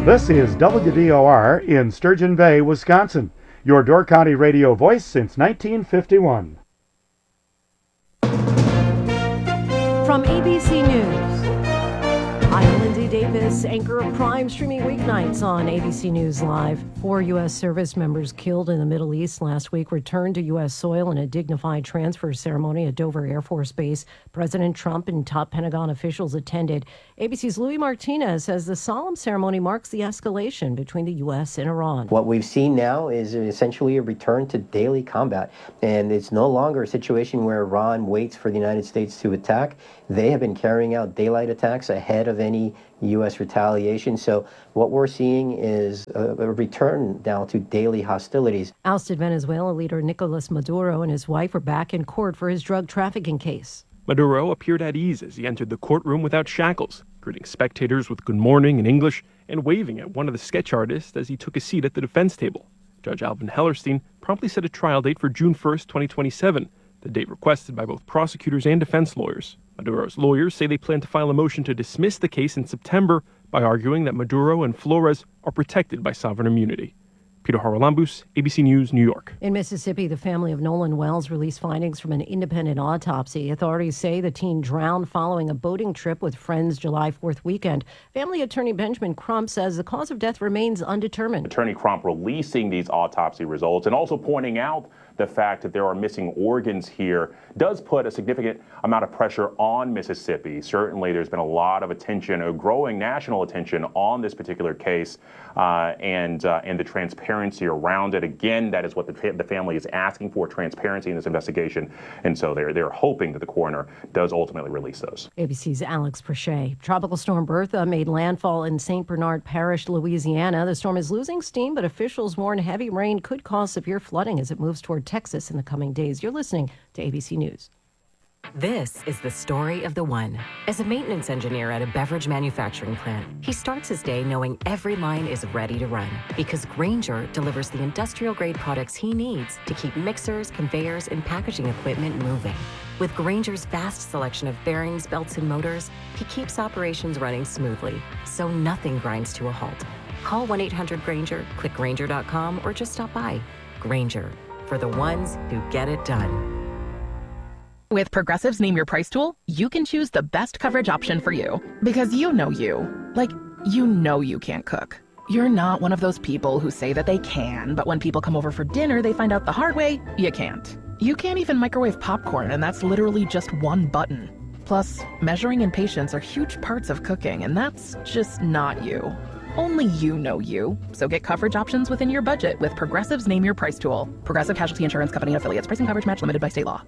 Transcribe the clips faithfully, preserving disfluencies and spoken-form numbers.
This is W D O R in Sturgeon Bay, Wisconsin, your Door County radio voice since nineteen fifty-one. From A B C News, I'm Lindsay Davis, anchor of Prime, streaming weeknights on A B C News Live. Four U S service members killed in the Middle East last week returned to U S soil in a dignified transfer ceremony at Dover Air Force Base. President Trump and top Pentagon officials attended. A B C's Louis Martinez says the solemn ceremony marks the escalation between the U S and Iran. What we've seen now is essentially a return to daily combat, and it's no longer a situation where Iran waits for the United States to attack. They have been carrying out daylight attacks ahead of any U S retaliation. So what we're seeing is a, a return now to daily hostilities. Ousted Venezuela leader Nicolas Maduro and his wife are back in court for his drug trafficking case. Maduro appeared at ease as he entered the courtroom without shackles, greeting spectators with good morning in English and waving at one of the sketch artists as he took a seat at the defense table. Judge Alvin Hellerstein promptly set a trial date for June first, twenty twenty-seven, the date requested by both prosecutors and defense lawyers. Maduro's lawyers say they plan to file a motion to dismiss the case in September by arguing that Maduro and Flores are protected by sovereign immunity. Peter Haralambous, A B C News, New York. In Mississippi, the family of Nolan Wells released findings from an independent autopsy. Authorities say the teen drowned following a boating trip with friends July fourth weekend. Family attorney Benjamin Crump says the cause of death remains undetermined. Attorney Crump releasing these autopsy results and also pointing out the fact that there are missing organs here does put a significant amount of pressure on Mississippi. Certainly, there's been a lot of attention, a growing national attention on this particular case uh, and uh, and the transparency around it. Again, that is what the, fa- the family is asking for, transparency in this investigation. And so they're, they're hoping that the coroner does ultimately release those. A B C's Alex Prochet. Tropical storm Bertha made landfall in Saint Bernard Parish, Louisiana. The storm is losing steam, but officials warn heavy rain could cause severe flooding as it moves toward Texas in the coming days. You're listening to A B C News. This is the story of the one. As a maintenance engineer at a beverage manufacturing plant, he starts his day knowing every line is ready to run because Grainger delivers the industrial-grade products he needs to keep mixers, conveyors, and packaging equipment moving. With Grainger's vast selection of bearings, belts, and motors, he keeps operations running smoothly, so nothing grinds to a halt. Call one eight hundred Grainger, click Grainger dot com, or just stop by. Grainger, for the ones who get it done. With Progressive's Name Your Price tool, you can choose the best coverage option for you. Because you know you. Like, you know you can't cook. You're not one of those people who say that they can, but when people come over for dinner, they find out the hard way, you can't. You can't even microwave popcorn, and that's literally just one button. Plus, measuring and patience are huge parts of cooking, and that's just not you. Only you know you. So get coverage options within your budget with Progressive's Name Your Price tool. Progressive Casualty Insurance Company and Affiliates. Pricing coverage match limited by state law.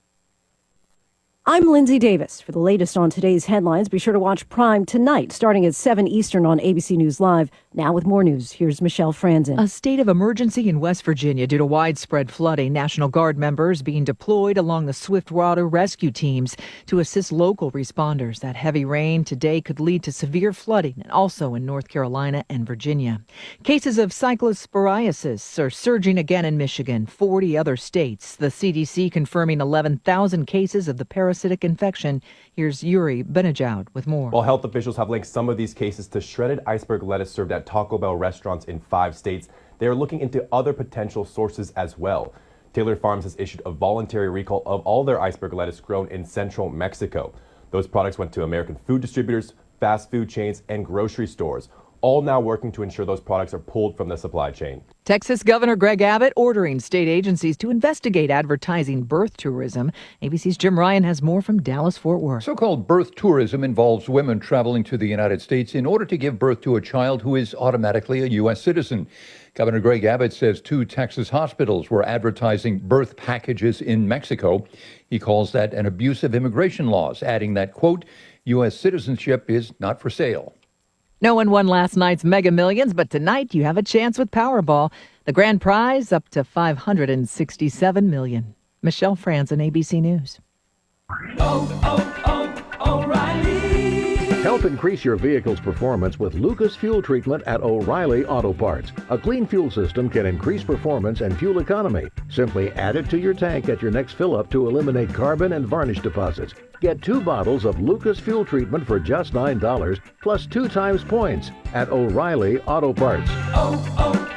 I'm Lindsay Davis. For the latest on today's headlines, be sure to watch Prime tonight, starting at seven Eastern on A B C News Live. Now with more news, here's Michelle Franzen. A state of emergency in West Virginia due to widespread flooding. National Guard members being deployed along the Swiftwater rescue teams to assist local responders. That heavy rain today could lead to severe flooding, and also in North Carolina and Virginia. Cases of cyclosporiasis are surging again in Michigan, forty other states. The C D C confirming eleven thousand cases of the parasitic infection. Here's Yuri Benejoud with more. Well, health officials have linked some of these cases to shredded iceberg lettuce served at Taco Bell restaurants in five states. They are looking into other potential sources as well. Taylor Farms has issued a voluntary recall of all their iceberg lettuce grown in central Mexico. Those products went to American food distributors, fast food chains, and grocery stores, all now working to ensure those products are pulled from the supply chain. Texas Governor Greg Abbott ordering state agencies to investigate advertising birth tourism. A B C's Jim Ryan has more from Dallas-Fort Worth. So-called birth tourism involves women traveling to the United States in order to give birth to a child who is automatically a U S citizen. Governor Greg Abbott says two Texas hospitals were advertising birth packages in Mexico. He calls that an abuse of immigration laws, adding that, quote, U S citizenship is not for sale. No one won last night's Mega Millions, but tonight you have a chance with Powerball. The grand prize up to five hundred sixty-seven million dollars. Michelle Franzen, A B C News. Oh, oh, oh, O'Reilly. Help increase your vehicle's performance with Lucas Fuel Treatment at O'Reilly Auto Parts. A clean fuel system can increase performance and fuel economy. Simply add it to your tank at your next fill-up to eliminate carbon and varnish deposits. Get two bottles of Lucas Fuel Treatment for just nine dollars plus two times points at O'Reilly Auto Parts. Oh,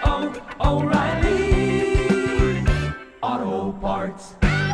oh, oh, O'Reilly Auto Parts.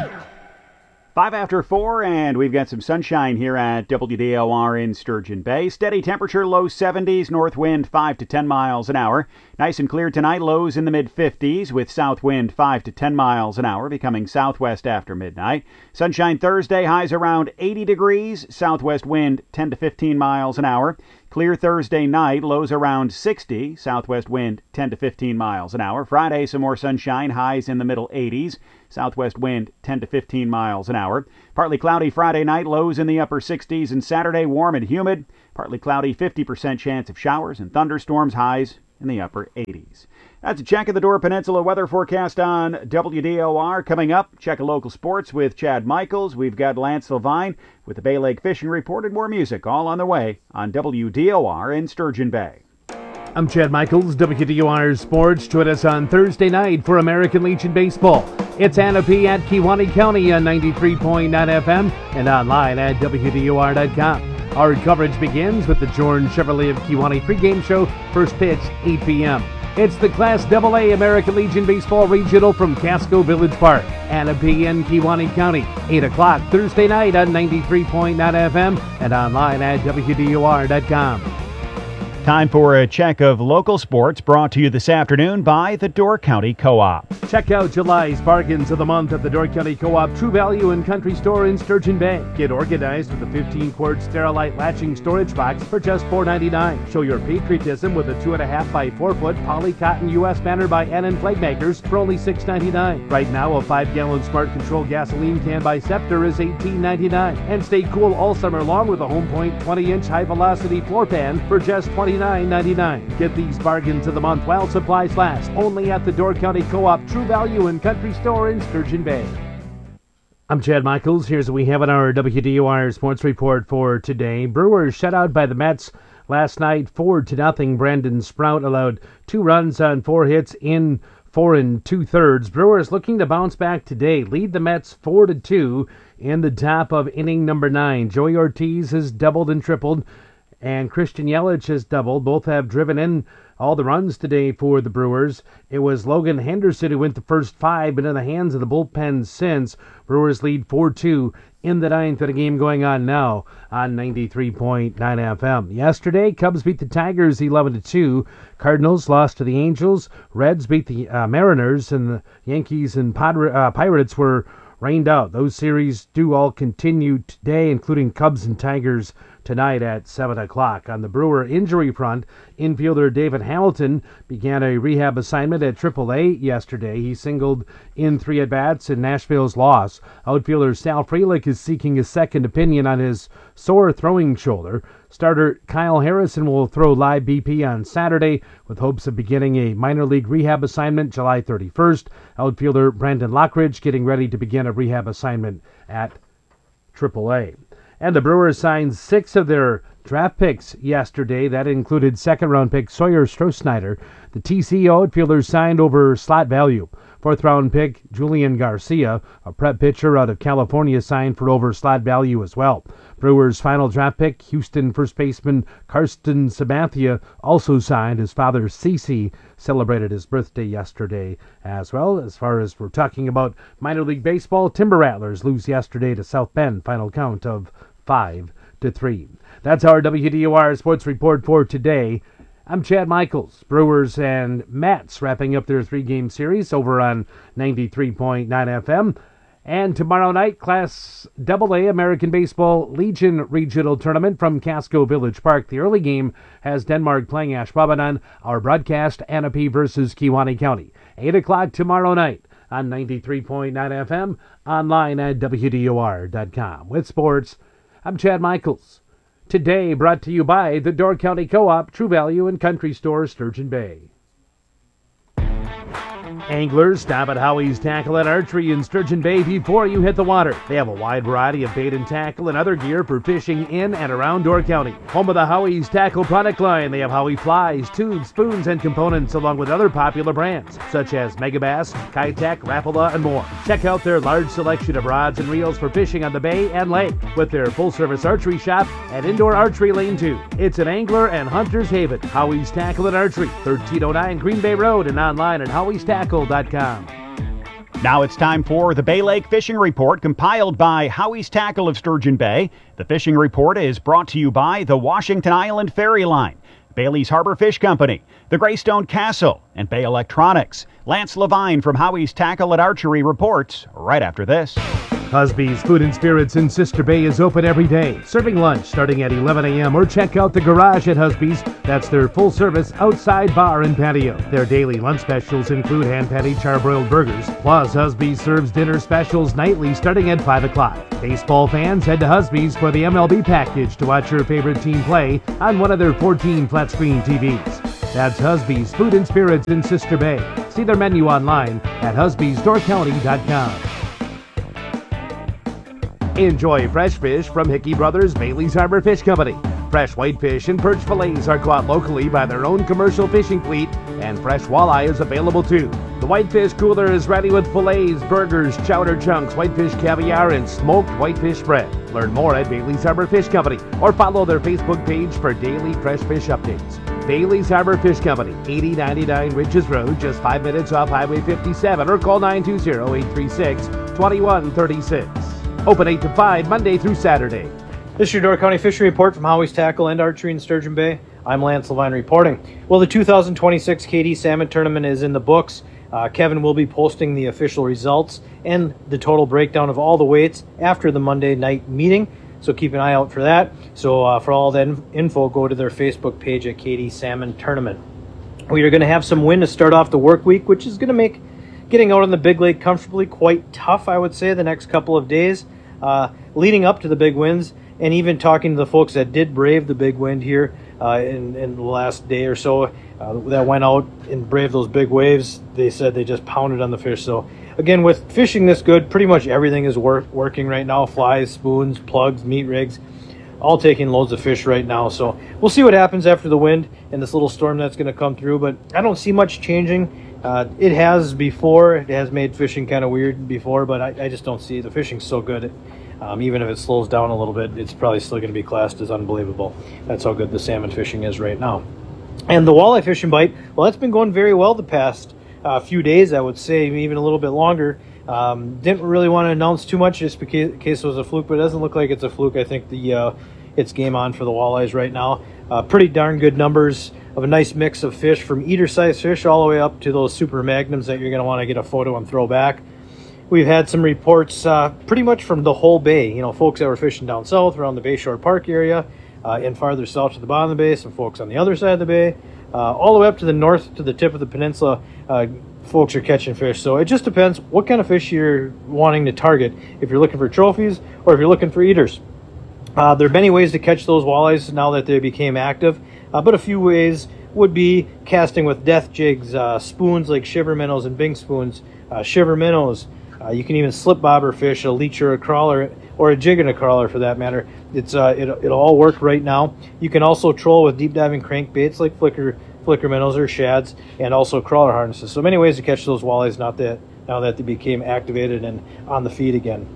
Five after four, and we've got some sunshine here at W D O R in Sturgeon Bay. Steady temperature, low seventies, north wind five to ten miles an hour. Nice and clear tonight, lows in the mid fifties, with south wind five to ten miles an hour, becoming southwest after midnight. Sunshine Thursday, highs around eighty degrees, southwest wind ten to fifteen miles an hour. Clear Thursday night, lows around sixty, southwest wind ten to fifteen miles an hour. Friday, some more sunshine, highs in the middle eighties, southwest wind ten to fifteen miles an hour. Partly cloudy Friday night, lows in the upper sixties, and Saturday warm and humid. Partly cloudy, fifty percent chance of showers and thunderstorms, highs in the upper eighties. That's a check of the Door Peninsula weather forecast on W D O R. Coming up, check of local sports with Chad Michaels. We've got Lance Sylvine with the Bay Lake Fishing Report and more music all on the way on W D O R in Sturgeon Bay. I'm Chad Michaels, W D O R Sports. Join us on Thursday night for American Legion Baseball. It's Anna P. at Kewaunee County on ninety-three point nine F M and online at W D O R dot com. Our coverage begins with the Jordan Chevrolet of Kewaunee pregame show, first pitch, eight p.m. It's the Class double A American Legion Baseball Regional from Casco Village Park. Anna P. in Kewaunee County, eight o'clock Thursday night on ninety-three point nine F M and online at W D O R dot com. Time for a check of local sports brought to you this afternoon by the Door County Co-op. Check out July's bargains of the month at the Door County Co-op True Value and Country Store in Sturgeon Bay. Get organized with a fifteen-quart Sterilite latching storage box for just four dollars and ninety-nine cents. Show your patriotism with a two and a half by four foot poly cotton U S banner by Annan Flag Makers for only six dollars and ninety-nine cents. Right now, a five gallon Smart Control gasoline can by Scepter is eighteen dollars and ninety-nine cents. And stay cool all summer long with a Home Point twenty inch high velocity floor pan for just twenty-nine dollars and ninety-nine cents. Get these bargains of the month while supplies last. Only at the Door County Co-op True Value and Country Store in Sturgeon Bay. I'm Chad Michaels. Here's what we have in our W D O R Sports Report for today. Brewers shut out by the Mets last night, four to nothing. Brandon Sprout allowed two runs on four hits in four and two thirds. Brewers looking to bounce back today. Lead the Mets four to two in the top of inning number nine. Joey Ortiz has doubled and tripled, and Christian Yelich has doubled. Both have driven in all the runs today for the Brewers. It was Logan Henderson who went the first five, but in the hands of the bullpen since. Brewers lead four two in the ninth, and a game going on now on ninety-three point nine F M. Yesterday, Cubs beat the Tigers eleven to two. Cardinals lost to the Angels. Reds beat the uh, Mariners, and the Yankees and Padre, uh, Pirates were rained out. Those series do all continue today, including Cubs and Tigers tonight at seven o'clock. On the Brewer injury front, infielder David Hamilton began a rehab assignment at triple A yesterday. He singled in three at-bats in Nashville's loss. Outfielder Sal Frelick is seeking a second opinion on his sore throwing shoulder. Starter Kyle Harrison will throw live B P on Saturday with hopes of beginning a minor league rehab assignment July thirty-first. Outfielder Brandon Lockridge getting ready to begin a rehab assignment at triple A. And the Brewers signed six of their draft picks yesterday. That included second-round pick Sawyer Strohsnyder. The T C O outfielders signed over slot value. Fourth-round pick Julian Garcia, a prep pitcher out of California, signed for over slot value as well. Brewers' final draft pick, Houston first baseman Karsten Sabathia, also signed. His father, Cece, celebrated his birthday yesterday as well. As far as we're talking about minor league baseball, Timber Rattlers lose yesterday to South Bend, final count of five to three. That's our W D O R Sports Report for today. I'm Chad Michaels. Brewers and Mets wrapping up their three-game series over on ninety-three point nine F M. And tomorrow night, Class double A American Baseball Legion Regional Tournament from Casco Village Park. The early game has Denmark playing Ashwaubenon. Our broadcast, Anna P. versus Kewaunee County. eight o'clock tomorrow night on ninety-three point nine F M, online at W D O R dot com. With sports, I'm Chad Michaels. Today brought to you by the Door County Co-op, True Value and Country Store, Sturgeon Bay. Anglers, stop at Howie's Tackle and Archery in Sturgeon Bay before you hit the water. They have a wide variety of bait and tackle and other gear for fishing in and around Door County. Home of the Howie's Tackle product line, they have Howie flies, tubes, spoons, and components along with other popular brands such as Megabass, Kitech, Rapala, and more. Check out their large selection of rods and reels for fishing on the bay and lake with their full-service archery shop and indoor archery lane too. It's an angler and hunter's haven. Howie's Tackle and Archery, thirteen oh nine Green Bay Road, and online at howies tackle dot com. Now it's time for the Bay Lake Fishing Report, compiled by Howie's Tackle of Sturgeon Bay. The fishing report is brought to you by the Washington Island Ferry Line, Bailey's Harbor Fish Company, the Greystone Castle, and Bay Electronics. Lance Levine from Howie's Tackle and Archery reports right after this. Husby's Food and Spirits in Sister Bay is open every day, serving lunch starting at eleven a.m. or check out the garage at Husby's. That's their full-service outside bar and patio. Their daily lunch specials include hand-patty charbroiled burgers, plus Husby's serves dinner specials nightly starting at five o'clock. Baseball fans, head to Husby's for the M L B package to watch your favorite team play on one of their fourteen flat-screen T Vs. That's Husby's Food and Spirits in Sister Bay. See their menu online at husbys door county dot com. Enjoy fresh fish from Hickey Brothers Bailey's Harbor Fish Company. Fresh whitefish and perch fillets are caught locally by their own commercial fishing fleet, and fresh walleye is available too. The whitefish cooler is ready with fillets, burgers, chowder chunks, whitefish caviar, and smoked whitefish spread. Learn more at Bailey's Harbor Fish Company or follow their Facebook page for daily fresh fish updates. Bailey's Harbor Fish Company, eighty ninety-nine Ridges Road, just five minutes off Highway fifty-seven, or call nine two zero, eight three six, two one three six. Open eight to five, Monday through Saturday. This is your Door County Fishing Report from Howie's Tackle and Archery in Sturgeon Bay. I'm Lance Levine reporting. Well, the two thousand twenty-six K D Salmon Tournament is in the books. Uh, Kevin will be posting the official results and the total breakdown of all the weights after the Monday night meeting, so keep an eye out for that. So uh, for all that info, go to their Facebook page at K D Salmon Tournament. We are going to have some wind to start off the work week, which is going to make getting out on the big lake comfortably quite tough, I would say, the next couple of days. Uh, leading up to the big winds, and even talking to the folks that did brave the big wind here uh, in, in the last day or so uh, that went out and braved those big waves, they said they just pounded on the fish. So again, with fishing this good, pretty much everything is wor- working right now. Flies, spoons, plugs, meat rigs, all taking loads of fish right now. So we'll see what happens after the wind and this little storm that's going to come through, but I don't see much changing. Uh, it has before. It has made fishing kind of weird before, but I, I just don't see the fishing's so good. Um, even if it slows down a little bit, it's probably still going to be classed as unbelievable. That's how good the salmon fishing is right now. And the walleye fishing bite, well, that's been going very well the past uh, few days, I would say, even a little bit longer. Um, didn't really want to announce too much just in case it was a fluke, but it doesn't look like it's a fluke. I think the uh, it's game on for the walleyes right now. Uh, pretty darn good numbers of a nice mix of fish, from eater-sized fish all the way up to those super magnums that you're going to want to get a photo and throw back. We've had some reports uh, pretty much from the whole bay. You know, folks that were fishing down south around the Bayshore Park area, uh, and farther south to the bottom of the bay, some folks on the other side of the bay, uh, all the way up to the north to the tip of the peninsula. Uh, folks are catching fish. So it just depends what kind of fish you're wanting to target, if you're looking for trophies or if you're looking for eaters. Uh, there are many ways to catch those walleyes now that they became active, uh, but a few ways would be casting with death jigs, uh, spoons like shiver minnows and bing spoons, uh, shiver minnows. Uh, you can even slip bobber fish, a leech or a crawler, or a jig and a crawler for that matter. It's uh, it, it'll all work right now. You can also troll with deep diving crankbaits like flicker flicker minnows or shads, and also crawler harnesses. So many ways to catch those walleyes now that now that they became activated and on the feed again.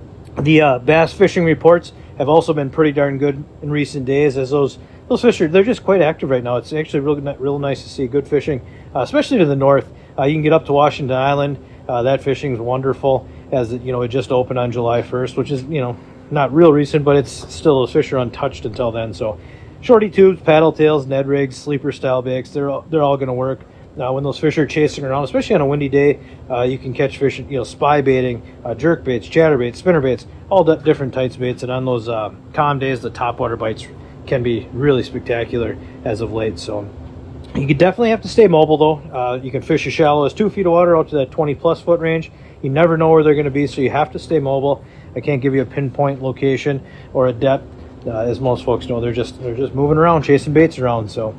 The uh, bass fishing reports have also been pretty darn good in recent days, as those those fish are they're just quite active right now. It's actually real real nice to see good fishing, uh, especially to the north. Uh, you can get up to Washington Island. Uh, that fishing is wonderful, as it, you know, it just opened on July first, which is, you know, not real recent, but it's still, those fish are untouched until then. So shorty tubes, paddle tails, Ned rigs, sleeper style baits, they're all, they're all going to work. Now, when those fish are chasing around, especially on a windy day, uh, you can catch fish, you know, spy baiting, uh, jerk baits, chatter baits, spinner baits, all d- different types of baits. And on those uh, calm days, the topwater bites can be really spectacular as of late. So you could definitely have to stay mobile, though. Uh, you can fish as shallow as two feet of water out to that twenty plus foot range. You never know where they're going to be, so you have to stay mobile. I can't give you a pinpoint location or a depth, uh, as most folks know. They're just they're just moving around, chasing baits around. So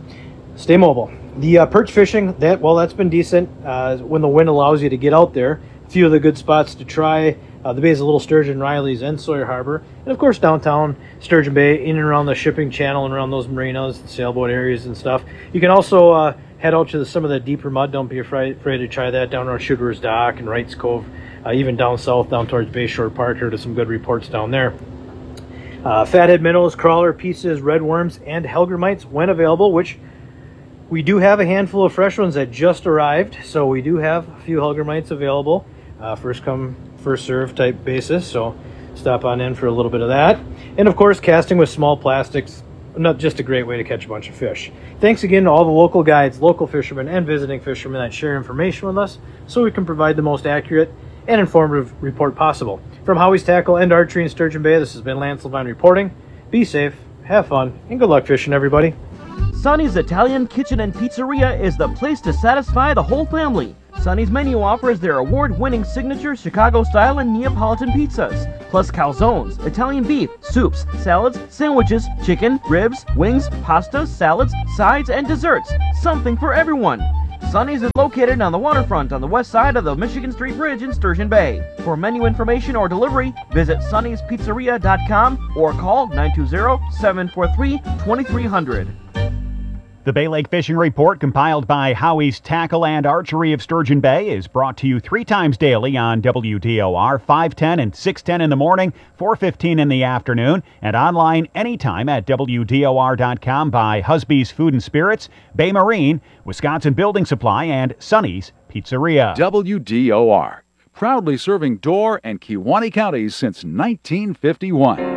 Stay mobile. The uh, perch fishing, that well, that's been decent uh, when the wind allows you to get out there. A few of the good spots to try, uh, the bays of Little Sturgeon, Riley's, and Sawyer Harbor. And of course downtown Sturgeon Bay, in and around the shipping channel and around those marinas, sailboat areas and stuff. You can also uh, head out to the, some of the deeper mud. Don't be afraid, afraid to try that down around Sugar's Dock and Wrights Cove, uh, even down south, down towards Bayshore Park. Heard of some good reports down there. Uh, fathead minnows, crawler pieces, red worms, and hellgrammites when available, which we do have a handful of fresh ones that just arrived, so we do have a few hellgrammites available, uh, first come, first serve type basis, so stop on in for a little bit of that. And of course, casting with small plastics, not just a great way to catch a bunch of fish. Thanks again to all the local guides, local fishermen, and visiting fishermen that share information with us so we can provide the most accurate and informative report possible. From Howie's Tackle and Archery in Sturgeon Bay, this has been Lance Levine reporting. Be safe, have fun, and good luck fishing, everybody. Sonny's Italian Kitchen and Pizzeria is the place to satisfy the whole family. Sonny's menu offers their award-winning signature Chicago-style and Neapolitan pizzas, plus calzones, Italian beef, soups, salads, sandwiches, chicken, ribs, wings, pasta, salads, sides, and desserts. Something for everyone. Sonny's is located on the waterfront on the west side of the Michigan Street Bridge in Sturgeon Bay. For menu information or delivery, visit sonny's pizzeria dot com or call nine two zero, seven four three, two three zero zero. The Bay Lake Fishing Report, compiled by Howie's Tackle and Archery of Sturgeon Bay, is brought to you three times daily on W D O R, five ten and six ten in the morning, four fifteen in the afternoon, and online anytime at W D O R dot com by Husby's Food and Spirits, Bay Marine, Wisconsin Building Supply, and Sonny's Pizzeria. W D O R, proudly serving Door and Kewaunee counties since nineteen fifty-one.